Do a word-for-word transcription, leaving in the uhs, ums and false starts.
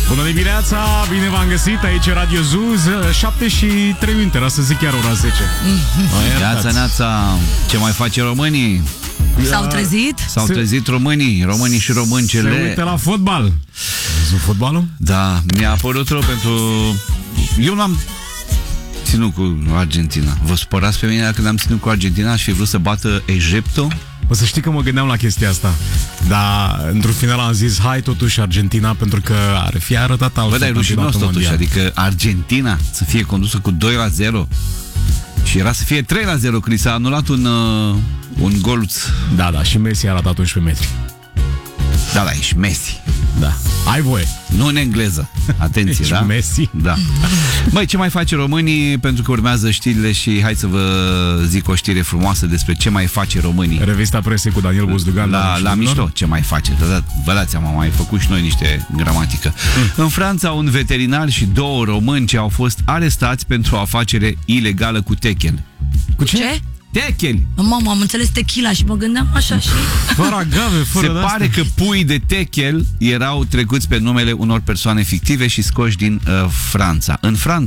Bună dimineața, bine v-am găsit, aici e Radio Zuz, șapte și trei minute, era să zic chiar ora zece. Neața, neața, ce mai face românii? S-au trezit? S-au trezit românii, românii și româncele. Se uită la fotbal. Văzut fotbalul? Da, mi-a apărut rău pentru... Eu n-am ținut cu Argentina. Vă supărați pe mine dacă n-am ținut cu Argentina și fi vrut să bată Egiptul? O să știi că mă gândeam la chestia asta. Dar într-un final am zis hai totuși Argentina, pentru că ar fi arătat altfel. Bă, dar e rușinos totuși, adică Argentina să fie condusă cu doi la zero și era să fie trei la zero, că li s-a anulat un, uh, un goluț. Da, da, și Messi a ratat unsprezece metri. Da, da, ești Messi. Da, ai voie. Nu în engleză. Atenție, ești da? Messi. Da. Băi, ce mai face românii? Pentru că urmează știrile și hai să vă zic o știre frumoasă despre ce mai face românii. Revista presei cu Daniel Buzdugan. La, la mișto, ce mai face? Da, vă dați seama, am mai făcut și noi niște gramatică. Mm. În Franța, un veterinar și două români ce au fost arestați pentru o afacere ilegală cu techel. Cu ce? Techeli. Mamă, am înțeles tequila și mă gândeam așa și... Fără agave, fără Se pare că pui de techel erau trecuți pe numele unor persoane fictive și scoși din uh, Franța. În Franța